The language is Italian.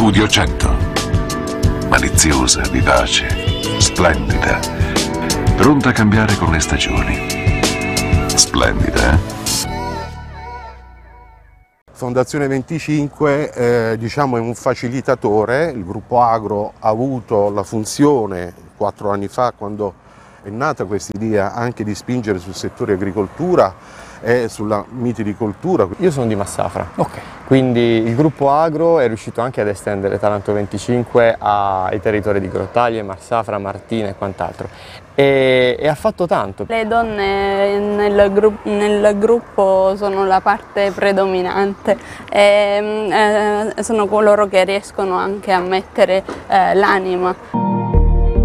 Studio 100. Maliziosa, vivace, splendida, pronta a cambiare con le stagioni. Splendida, eh? Fondazione 25 diciamo è un facilitatore. Il gruppo Agro ha avuto la funzione 4 anni fa, quando è nata questa idea, anche di spingere sul settore agricoltura e sulla mitilicoltura. Io sono di Massafra, Ok. quindi il gruppo Agro è riuscito anche ad estendere Taranto 25 ai territori di Grottaglie, Marsafra, Martina e quant'altro, e ha fatto tanto. Le donne nel gruppo sono la parte predominante e sono coloro che riescono anche a mettere l'anima.